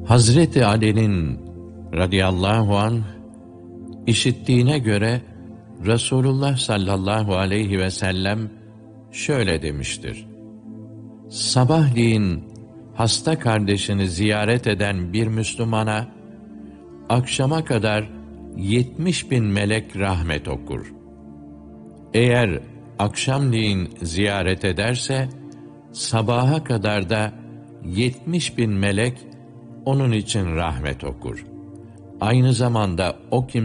Hazreti Ali'nin radıyallahu anh işittiğine göre Resulullah sallallahu aleyhi ve sellem şöyle demiştir: sabahleyin hasta kardeşini ziyaret eden bir Müslümana akşama kadar 70.000 melek rahmet okur. Eğer akşamleyin ziyaret ederse sabaha kadar da 70.000 melek onun için rahmet okur. Aynı zamanda o kimse